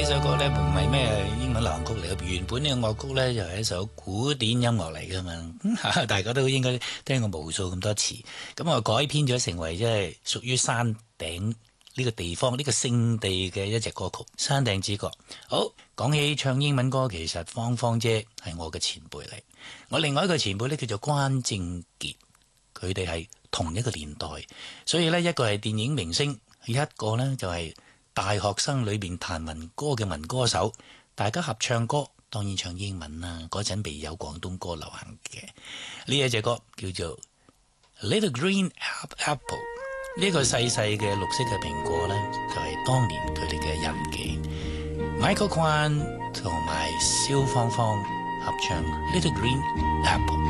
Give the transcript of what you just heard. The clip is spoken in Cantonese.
呢首歌咧唔係咩英文流行曲嚟嘅，原本呢個樂曲咧就係一首古典音樂嚟噶嘛，大家都應該聽過無數咁多次。咁我改編咗成為即係屬於山頂呢個地方呢個聖地嘅一隻歌曲《山頂之歌》。好，講起唱英文歌，其實芳芳姐係我嘅前輩嚟，我另外一個前輩咧叫做關正傑，佢哋係同一個年代，所以呢，一個係電影明星，一個呢就係大學生裏邊彈民歌嘅民歌手，大家合唱歌，當然唱英文啦。嗰陣未有廣東歌流行嘅，呢一隻歌叫做 Little Green Apple。呢個細細嘅綠色嘅蘋果呢，就係當年佢哋嘅印記。Michael Kwan 同埋蕭芳芳合唱 Little Green Apple。